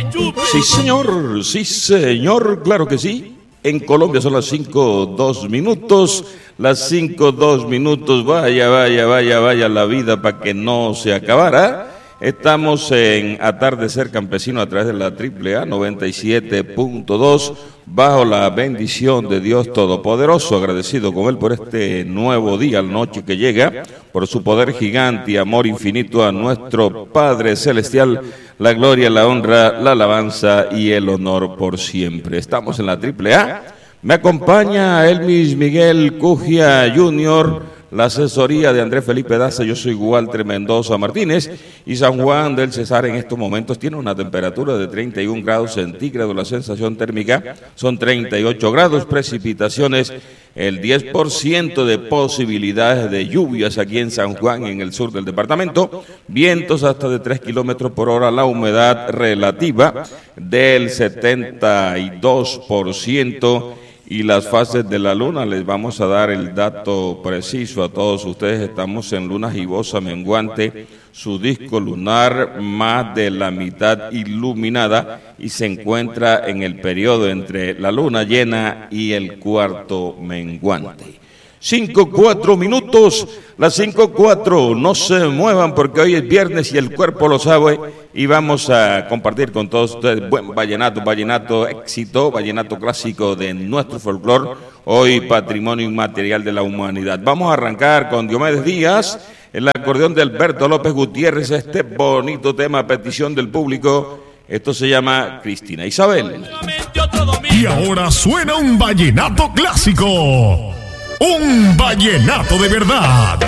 Sí señor, claro que sí. En Colombia son las 5:02 minutos. Las 5:02 minutos, vaya la vida para que no se acabara. Estamos en Atardecer Campesino a través de la AAA 97.2, bajo la bendición de Dios Todopoderoso, agradecido con Él por este nuevo día, la noche que llega, por su poder gigante y amor infinito a nuestro Padre Celestial, la gloria, la honra, la alabanza y el honor por siempre. Estamos en la AAA, me acompaña Elmis Miguel Cugia Jr., la asesoría de Andrés Felipe Daza. Yo soy Walter Mendoza Martínez y San Juan del Cesar en estos momentos tiene una temperatura de 31 grados centígrados, la sensación térmica son 38 grados, precipitaciones el 10% de posibilidades de lluvias aquí en San Juan, en el sur del departamento, vientos hasta de 3 kilómetros por hora, la humedad relativa del 72%. Y las fases de la luna, les vamos a dar el dato preciso a todos ustedes. Estamos en luna gibosa menguante, su disco lunar más de la mitad iluminada y se encuentra en el periodo entre la luna llena y el cuarto menguante. 5:04 minutos, las 5:04, no se muevan porque hoy es viernes y el cuerpo lo sabe y vamos a compartir con todos ustedes buen vallenato éxito, vallenato clásico de nuestro folclore, hoy patrimonio inmaterial de la humanidad. Vamos a arrancar con Diomedes Díaz, el acordeón de Alberto López Gutiérrez, este bonito tema a petición del público, esto se llama Cristina Isabel. Y ahora suena un vallenato clásico. Un vallenato de verdad.